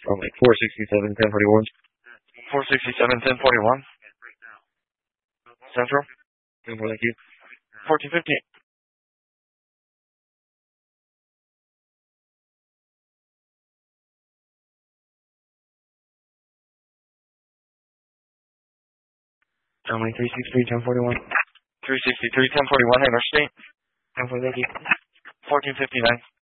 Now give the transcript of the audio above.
Probably 467, 1041. 467, 1041. Central. 10-4, thank you. 1450. Germany 363, 1041. 363, 1041, Interstate. 10-4, thank you. 1459.